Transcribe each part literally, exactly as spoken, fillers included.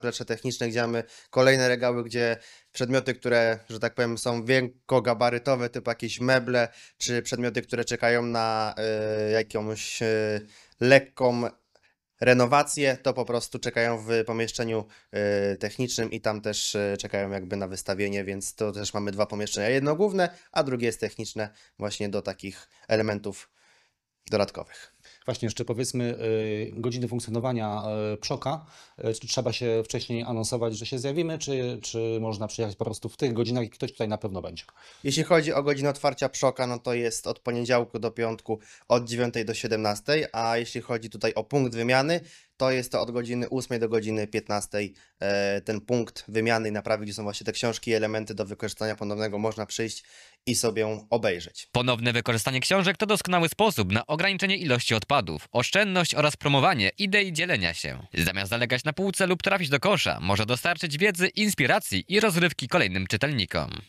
zaplecze techniczne, gdzie mamy kolejne regały, gdzie przedmioty, które, że tak powiem, są wielkogabarytowe, typu jakieś meble, czy przedmioty, które czekają na y, jakąś y, lekką renowację, to po prostu czekają w pomieszczeniu y, technicznym i tam też y, czekają jakby na wystawienie, więc to też mamy dwa pomieszczenia. Jedno główne, a drugie jest techniczne właśnie do takich elementów dodatkowych. Właśnie jeszcze powiedzmy y, godziny funkcjonowania y, Przoka. Y, czy trzeba się wcześniej anonsować, że się zjawimy, czy, czy można przyjechać po prostu w tych godzinach i ktoś tutaj na pewno będzie? Jeśli chodzi o godzinę otwarcia Przoka, no to jest od poniedziałku do piątku od dziewiątej do siedemnastej, a jeśli chodzi tutaj o punkt wymiany, to jest to od godziny ósmej do godziny piętnastej. E, ten punkt wymiany i naprawy, gdzie są właśnie te książki i elementy do wykorzystania ponownego, można przyjść i sobie obejrzeć. Ponowne wykorzystanie książek to doskonały sposób na ograniczenie ilości odpadów, oszczędność oraz promowanie idei dzielenia się. Zamiast zalegać na półce lub trafić do kosza, może dostarczyć wiedzy, inspiracji i rozrywki kolejnym czytelnikom.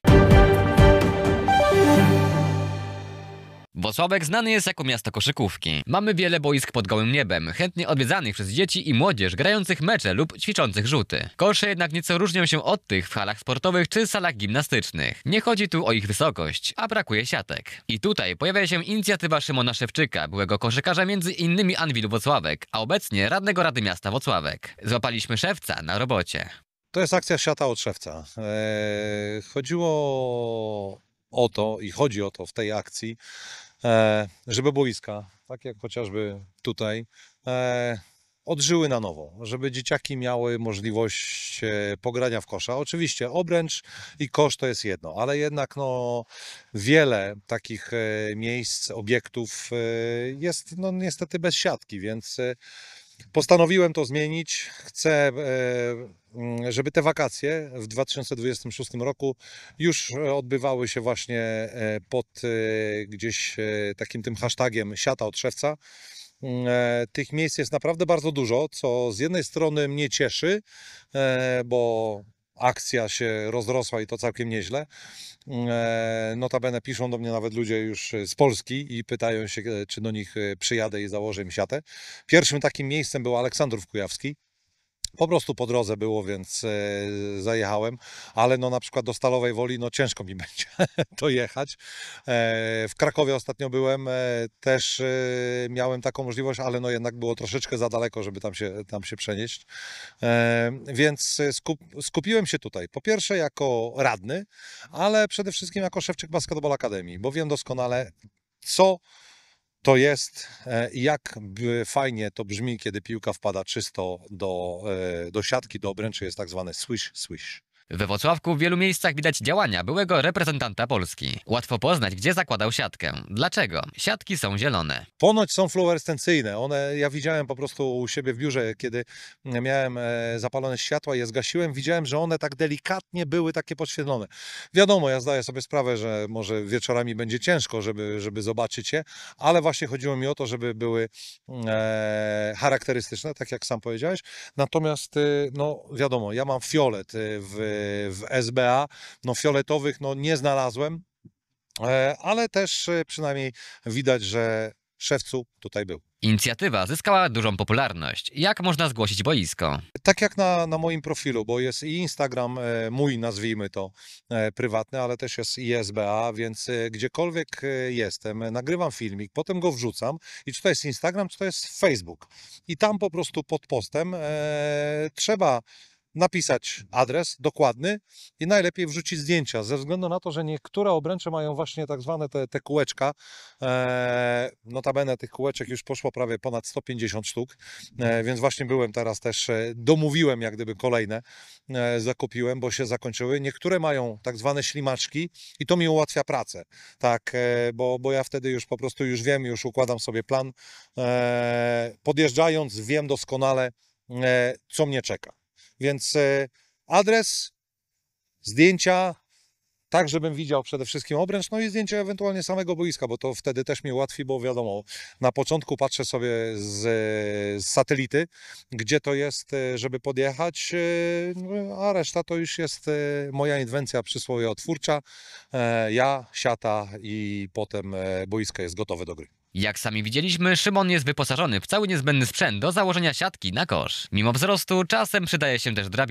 Włocławek znany jest jako miasto koszykówki. Mamy wiele boisk pod gołym niebem, chętnie odwiedzanych przez dzieci i młodzież grających mecze lub ćwiczących rzuty. Kosze jednak nieco różnią się od tych w halach sportowych czy salach gimnastycznych. Nie chodzi tu o ich wysokość, a brakuje siatek. I tutaj pojawia się inicjatywa Szymona Szewczyka, byłego koszykarza między innymi Anwilu Włocławek, a obecnie radnego Rady Miasta Włocławek. Złapaliśmy szewca na robocie. To jest akcja siata od szewca. Eee, chodziło o to i chodzi o to w tej akcji, e, żeby boiska, tak jak chociażby tutaj, e, odżyły na nowo, żeby dzieciaki miały możliwość e, pogrania w kosza. Oczywiście obręcz i kosz to jest jedno, ale jednak no, wiele takich e, miejsc, obiektów e, jest no, niestety bez siatki, więc e, postanowiłem to zmienić. Chcę, e, żeby te wakacje w dwa tysiące dwudziestym szóstym roku już odbywały się właśnie e, pod e, gdzieś e, takim tym hashtagiem siata od szewca. E, Tych miejsc jest naprawdę bardzo dużo, co z jednej strony mnie cieszy, e, bo akcja się rozrosła i to całkiem nieźle. E, Notabene piszą do mnie nawet ludzie już z Polski i pytają się, e, czy do nich e, przyjadę i założę im siatę. Pierwszym takim miejscem był Aleksandrów Kujawski. Po prostu po drodze było, więc e, zajechałem, ale no na przykład do Stalowej Woli no ciężko mi będzie to jechać. E, w Krakowie ostatnio byłem, e, też e, miałem taką możliwość, ale no jednak było troszeczkę za daleko, żeby tam się, tam się przenieść. E, więc skup, skupiłem się tutaj, po pierwsze jako radny, ale przede wszystkim jako Szewczyk Basketball Akademii, bo wiem doskonale, co to jest i jak fajnie to brzmi, kiedy piłka wpada czysto do, do siatki, do obręczy, jest tak zwany swish, swish. We Włocławku w wielu miejscach widać działania byłego reprezentanta Polski. Łatwo poznać, gdzie zakładał siatkę. Dlaczego? Siatki są zielone. Ponoć są fluorescencyjne. One, ja widziałem po prostu u siebie w biurze, kiedy miałem zapalone światła i je zgasiłem, widziałem, że one tak delikatnie były takie podświetlone. Wiadomo, ja zdaję sobie sprawę, że może wieczorami będzie ciężko, żeby, żeby zobaczyć je, ale właśnie chodziło mi o to, żeby były e, charakterystyczne, tak jak sam powiedziałeś. Natomiast, no wiadomo, ja mam fiolet w w S B A, no fioletowych no nie znalazłem, ale też przynajmniej widać, że szewcu tutaj był. Inicjatywa zyskała dużą popularność. Jak można zgłosić boisko? Tak jak na, na moim profilu, bo jest i Instagram mój, nazwijmy to, prywatny, ale też jest i S B A, więc gdziekolwiek jestem, nagrywam filmik, potem go wrzucam i czy to jest Instagram, czy to jest Facebook. I tam po prostu pod postem e, trzeba napisać adres dokładny i najlepiej wrzucić zdjęcia, ze względu na to, że niektóre obręcze mają właśnie tak zwane te, te kółeczka. E, notabene tych kółeczek już poszło prawie ponad sto pięćdziesiąt sztuk, e, więc właśnie byłem teraz też, e, domówiłem jak gdyby kolejne, e, zakupiłem, bo się zakończyły. Niektóre mają tak zwane ślimaczki i to mi ułatwia pracę, tak, e, bo, bo ja wtedy już po prostu już wiem, już układam sobie plan. E, podjeżdżając wiem doskonale, e, co mnie czeka. Więc adres, zdjęcia, tak żebym widział przede wszystkim obręcz, no i zdjęcie ewentualnie samego boiska, bo to wtedy też mi ułatwi, bo wiadomo, na początku patrzę sobie z, z satelity, gdzie to jest, żeby podjechać, a reszta to już jest moja inwencja przysłowiowo twórcza. Ja, siata i potem boisko jest gotowe do gry. Jak sami widzieliśmy, Szymon jest wyposażony w cały niezbędny sprzęt do założenia siatki na kosz. Mimo wzrostu czasem przydaje się też drabina.